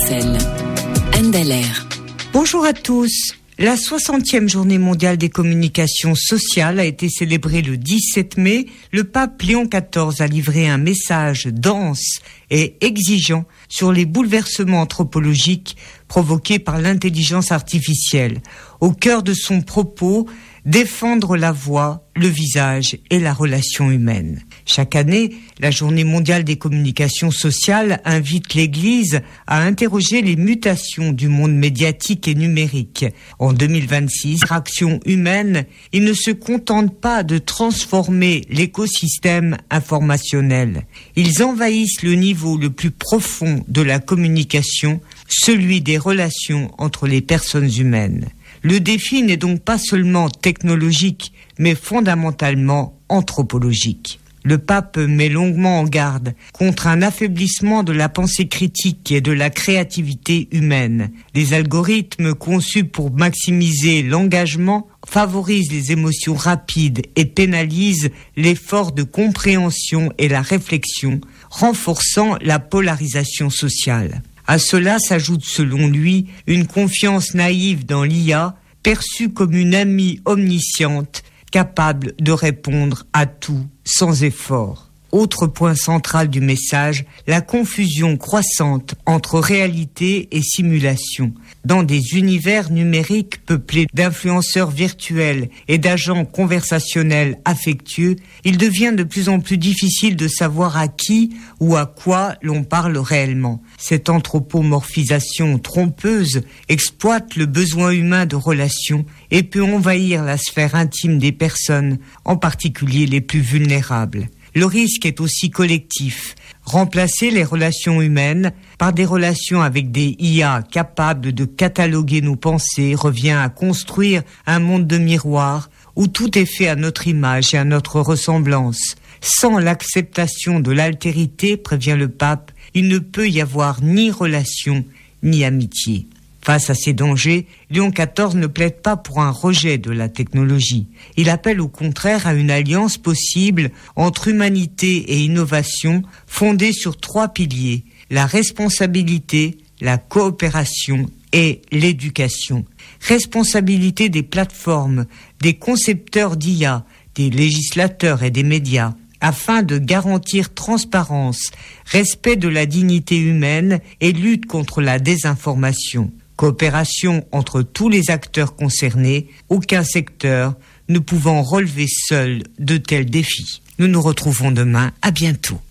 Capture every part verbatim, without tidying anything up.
universelle. Anne Dallaire. Bonjour à tous. La soixantième journée mondiale des communications sociales a été célébrée le dix-sept mai. Le pape Léon quatorze a livré un message dense et exigeant sur les bouleversements anthropologiques provoqués par l'intelligence artificielle. Au cœur de son propos, défendre la voix, le visage et la relation humaine. Chaque année, la Journée mondiale des communications sociales invite l'Église à interroger les mutations du monde médiatique et numérique. En deux mille vingt-six, l'interaction humaine, il ne se contente pas de transformer l'écosystème informationnel. Ils envahissent le niveau le plus profond de la communication, celui des relations entre les personnes humaines. Le défi n'est donc pas seulement technologique, mais fondamentalement anthropologique. Le pape met longuement en garde contre un affaiblissement de la pensée critique et de la créativité humaine. Les algorithmes conçus pour maximiser l'engagement favorisent les émotions rapides et pénalisent l'effort de compréhension et la réflexion, renforçant la polarisation sociale. À cela s'ajoute, selon lui, une confiance naïve dans l'I A, perçue comme une amie omnisciente, capable de répondre à tout sans effort. Autre point central du message, la confusion croissante entre réalité et simulation. Dans des univers numériques peuplés d'influenceurs virtuels et d'agents conversationnels affectueux, il devient de plus en plus difficile de savoir à qui ou à quoi l'on parle réellement. Cette anthropomorphisation trompeuse exploite le besoin humain de relations et peut envahir la sphère intime des personnes, en particulier les plus vulnérables. Le risque est aussi collectif. Remplacer les relations humaines par des relations avec des I A capables de cataloguer nos pensées revient à construire un monde de miroirs où tout est fait à notre image et à notre ressemblance. Sans l'acceptation de l'altérité, prévient le pape, il ne peut y avoir ni relation ni amitié. Face à ces dangers, Léon quatorze ne plaide pas pour un rejet de la technologie. Il appelle au contraire à une alliance possible entre humanité et innovation fondée sur trois piliers, la responsabilité, la coopération et l'éducation. Responsabilité des plateformes, des concepteurs d'I A, des législateurs et des médias, afin de garantir transparence, respect de la dignité humaine et lutte contre la désinformation. Coopération entre tous les acteurs concernés, aucun secteur ne pouvant relever seul de tels défis. Nous nous retrouvons demain, à bientôt.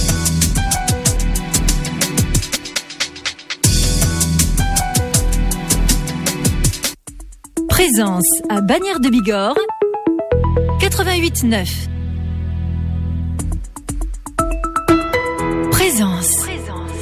Présence à Bagnères de Bigorre, quatre-vingt-huit neuf. Présence.